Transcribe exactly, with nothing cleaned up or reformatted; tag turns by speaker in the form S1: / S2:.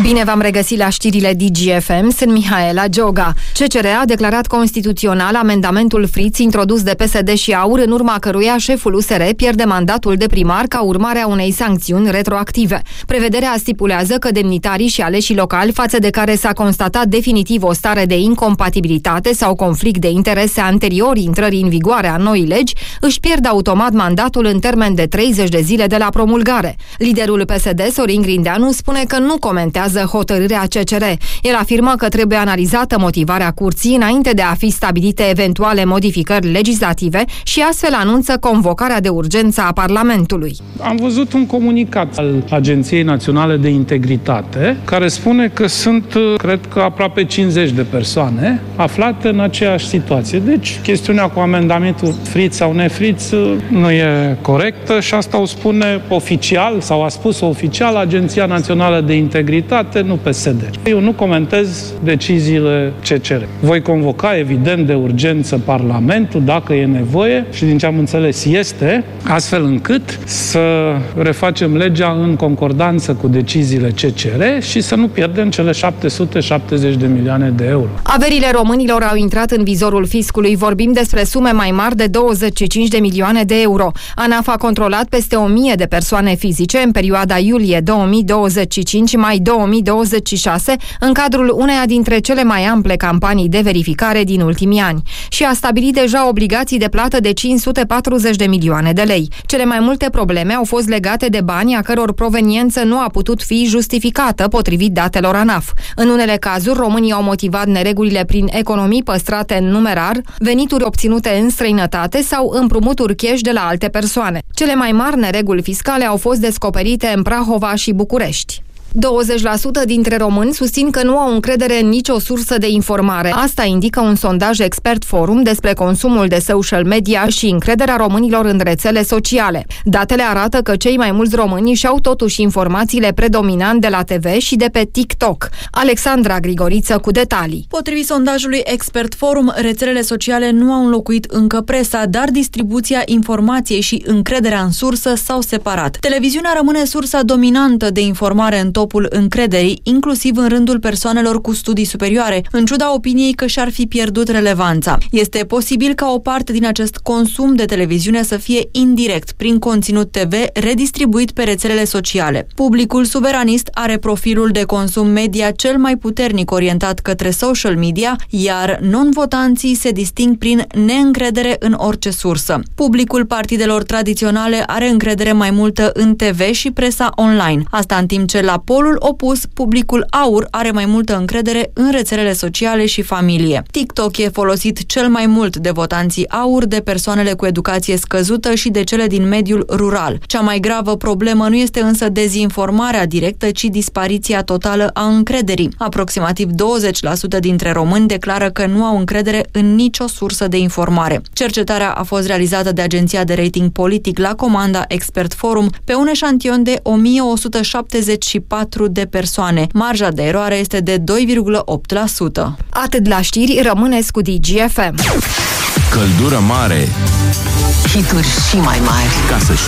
S1: Bine v-am regăsit la știrile D G F M, sunt Mihaela Gioga. C C R a declarat constituțional amendamentul Friț introdus de P S D și AUR, în urma căruia șeful U S R pierde mandatul de primar ca urmare a unei sancțiuni retroactive. Prevederea stipulează că demnitarii și aleșii locali, față de care s-a constatat definitiv o stare de incompatibilitate sau conflict de interese anterior intrării în vigoare a noii legi, își pierd automat mandatul în termen de treizeci de zile de la promulgare. Liderul P S D, Sorin Grindeanu, spune că nu comentează hotărârea C C R. El afirmă că trebuie analizată motivarea curții înainte de a fi stabilite eventuale modificări legislative și astfel anunță convocarea de urgență a Parlamentului.
S2: Am văzut un comunicat al Agenției Naționale de Integritate care spune că sunt, cred că, aproape cincizeci de persoane aflate în aceeași situație. Deci, chestiunea cu amendamentul Friț sau nefriț nu e corectă și asta o spune oficial sau a spus oficial Agenția Națională de Integritate, nu P S D. Eu nu comentez deciziile C C R. Voi convoca, evident, de urgență Parlamentul, dacă e nevoie, și din ce am înțeles este, astfel încât să refacem legea în concordanță cu deciziile C C R și să nu pierdem cele șapte sute șaptezeci de milioane de euro.
S1: Averile românilor au intrat în vizorul fiscului. Vorbim despre sume mai mari de douăzeci și cinci de milioane de euro. ANAF a controlat peste o mie de persoane fizice în perioada iulie două mii douăzeci și cinci-mai două mii douăzeci și șase, în cadrul uneia dintre cele mai ample campanii de verificare din ultimii ani, și a stabilit deja obligații de plată de cinci sute patruzeci de milioane de lei. Cele mai multe probleme au fost legate de bani a căror proveniență nu a putut fi justificată potrivit datelor ANAF. În unele cazuri, românii au motivat neregulile prin economii păstrate în numerar, venituri obținute în străinătate sau împrumuturi cash de la alte persoane. Cele mai mari nereguli fiscale au fost descoperite în Prahova și București. douăzeci la sută dintre români susțin că nu au încredere în nicio sursă de informare. Asta indică un sondaj Expert Forum despre consumul de social media și încrederea românilor în rețele sociale. Datele arată că cei mai mulți români își-au totuși informațiile predominant de la T V și de pe TikTok. Alexandra Grigoriță cu detalii.
S3: Potrivit sondajului Expert Forum, rețelele sociale nu au înlocuit încă presa, dar distribuția informației și încrederea în sursă s-au separat. Televiziunea rămâne sursa dominantă de informare în topul încrederii, inclusiv în rândul persoanelor cu studii superioare, în ciuda opiniei că și-ar fi pierdut relevanța. Este posibil ca o parte din acest consum de televiziune să fie indirect, prin conținut T V redistribuit pe rețelele sociale. Publicul suveranist are profilul de consum media cel mai puternic orientat către social media, iar non-votanții se disting prin neîncredere în orice sursă. Publicul partidelor tradiționale are încredere mai multă în T V și presa online. Asta în timp ce la polul opus, publicul AUR are mai multă încredere în rețelele sociale și familie. TikTok e folosit cel mai mult de votanții AUR, de persoanele cu educație scăzută și de cele din mediul rural. Cea mai gravă problemă nu este însă dezinformarea directă, ci dispariția totală a încrederii. Aproximativ douăzeci la sută dintre români declară că nu au încredere în nicio sursă de informare. Cercetarea a fost realizată de agenția de rating politic la comanda Expert Forum pe un eșantion de o mie o sută șaptezeci și patru de persoane. Marja de eroare este de doi virgulă opt la sută.
S1: Atât la știri, rămâneți cu D G F M.
S4: Căldură mare,
S5: hituri și mai mari.
S4: Ca să